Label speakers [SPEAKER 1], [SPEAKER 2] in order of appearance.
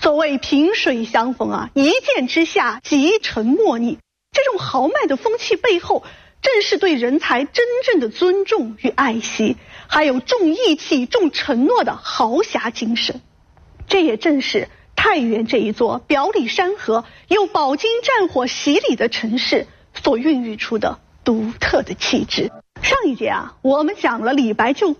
[SPEAKER 1] 所谓萍水相逢啊，一见之下即成莫逆。这种豪迈的风气背后，正是对人才真正的尊重与爱惜，还有重义气、重承诺的豪侠精神。这也正是太原这一座表里山河又饱经战火洗礼的城市所孕育出的独特的气质。上一节啊，我们讲了李白就